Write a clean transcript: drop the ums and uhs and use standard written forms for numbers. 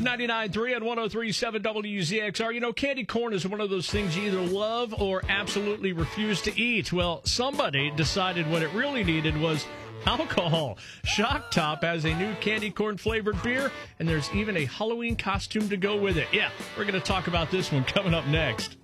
99.3 and 103.7 WZXR. You know, candy corn is one of those things you either love or absolutely refuse to eat. Well, somebody decided what it really needed was alcohol. Shock Top has a new candy corn flavored beer, and there's even a Halloween costume to go with it. Yeah, we're going to talk about this one coming up next.